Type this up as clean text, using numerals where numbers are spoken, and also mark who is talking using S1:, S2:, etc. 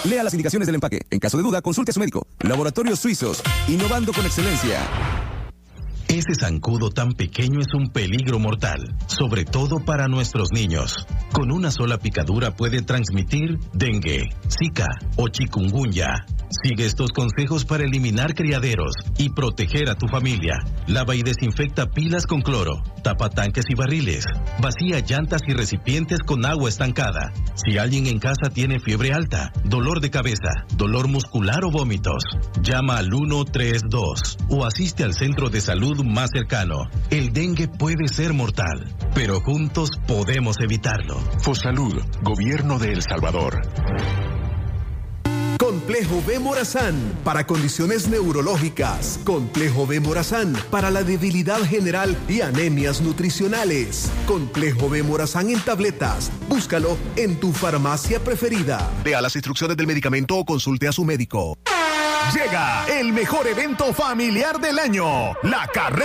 S1: Lea las indicaciones del empaque. En caso de duda, consulte a su médico. Laboratorios Suizos, innovando con excelencia.
S2: Ese zancudo tan pequeño es un peligro mortal, sobre todo para nuestros niños. Con una sola picadura puede transmitir dengue, zika o chikungunya. Sigue estos consejos para eliminar criaderos y proteger a tu familia. Lava y desinfecta pilas con cloro, tapa tanques y barriles, vacía llantas y recipientes con agua estancada. Si alguien en casa tiene fiebre alta, dolor de cabeza, dolor muscular o vómitos, llama al 132 o asiste al centro de salud más cercano. El dengue puede ser mortal, pero juntos podemos evitarlo.
S3: Fosalud, Gobierno de El Salvador.
S4: Complejo B Morazán para condiciones neurológicas. Complejo B Morazán para la debilidad general y anemias nutricionales. Complejo B Morazán en tabletas. Búscalo en tu farmacia preferida. Lea las instrucciones del medicamento o consulte a su médico.
S5: Llega el mejor evento familiar del año, la carrera